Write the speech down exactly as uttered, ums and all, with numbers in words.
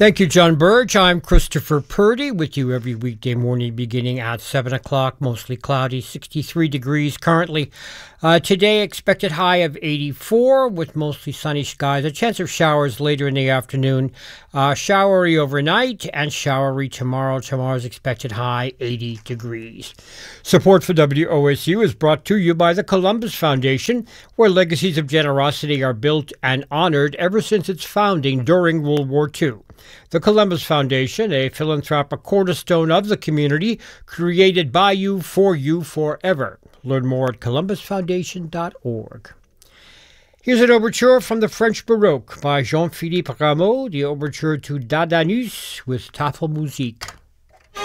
Thank you, John Burge. I'm Christopher Purdy with you every weekday morning beginning at seven o'clock. Mostly cloudy, sixty-three degrees currently. Uh, today, expected high of eighty-four with mostly sunny skies. A chance of showers later in the afternoon. Uh, showery overnight and showery tomorrow. Tomorrow's expected high eighty degrees. Support for W O S U is brought to you by the Columbus Foundation, where legacies of generosity are built and honored ever since its founding during World War Two. The Columbus Foundation, a philanthropic cornerstone of the community, created by you, for you, forever. Learn more at columbus foundation dot org. Here's an overture from the French Baroque by Jean-Philippe Rameau, the overture to Dardanus with Tafelmusik.